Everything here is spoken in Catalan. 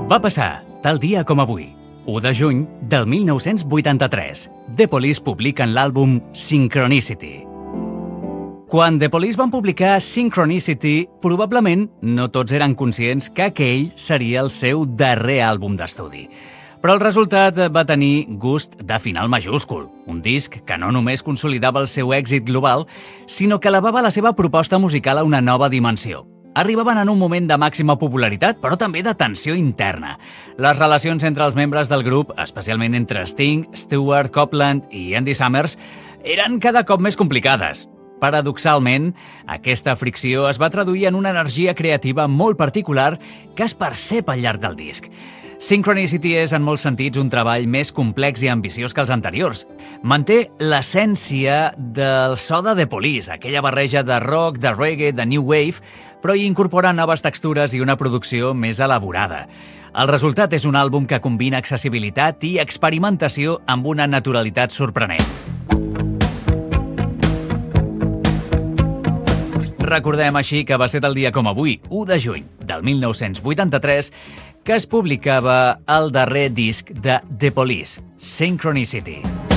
Va passar, tal dia com avui, 1 de juny del 1983. The Police publiquen l'àlbum Synchronicity. Quan The Police van publicar Synchronicity, probablement no tots eren conscients que aquell seria el seu darrer àlbum d'estudi. Però el resultat va tenir gust de final majúscul, un disc que no només consolidava el seu èxit global, sinó que elevava la seva proposta musical a una nova dimensió. Arribaven en un moment de màxima popularitat, però també de tensió interna. Les relacions entre els membres del grup, especialment entre Sting, Stewart Copeland i Andy Summers, eren cada cop més complicades. Paradoxalment, aquesta fricció es va traduir en una energia creativa molt particular que es percep al llarg del disc. Synchronicity és, en molts sentits, un treball més complex i ambiciós que els anteriors. Manté l'essència del so de The Police, aquella barreja de rock, de reggae, de new wave, però hi incorpora noves textures i una producció més elaborada. El resultat és un àlbum que combina accessibilitat i experimentació amb una naturalitat sorprenent. Recordem així que va ser del dia com avui, 1 de juny del 1983, que es publicava el darrer disc de The Police, Synchronicity.